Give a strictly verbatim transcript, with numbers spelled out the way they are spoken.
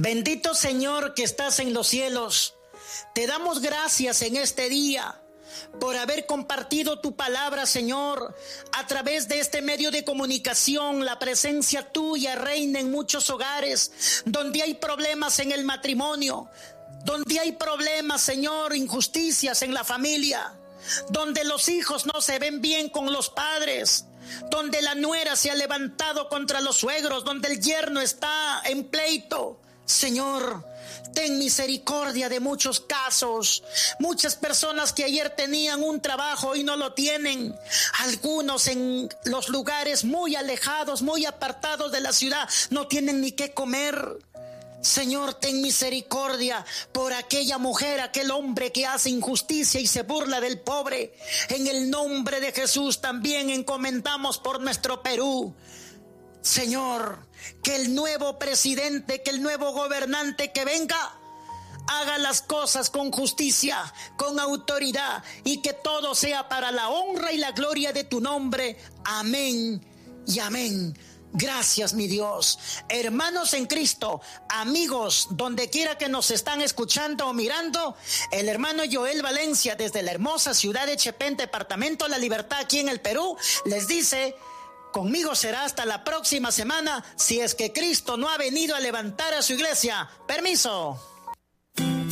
Bendito Señor que estás en los cielos, te damos gracias en este día por haber compartido tu palabra, Señor, a través de este medio de comunicación. La presencia tuya reina en muchos hogares donde hay problemas en el matrimonio, donde hay problemas, Señor, injusticias en la familia, donde los hijos no se ven bien con los padres, donde la nuera se ha levantado contra los suegros, donde el yerno está en pleito. Señor, ten misericordia de muchos casos. Muchas personas que ayer tenían un trabajo hoy no lo tienen. Algunos en los lugares muy alejados, muy apartados de la ciudad, no tienen ni qué comer. Señor, ten misericordia por aquella mujer, aquel hombre que hace injusticia y se burla del pobre. En el nombre de Jesús también encomendamos por nuestro Perú. Señor, que el nuevo presidente, que el nuevo gobernante que venga, haga las cosas con justicia, con autoridad, y que todo sea para la honra y la gloria de tu nombre. Amén y amén. Gracias, mi Dios. Hermanos en Cristo, amigos, donde quiera que nos están escuchando o mirando, el hermano Joel Valencia, desde la hermosa ciudad de Chepén, departamento La Libertad, aquí en el Perú, les dice: conmigo será hasta la próxima semana, si es que Cristo no ha venido a levantar a su iglesia. Permiso.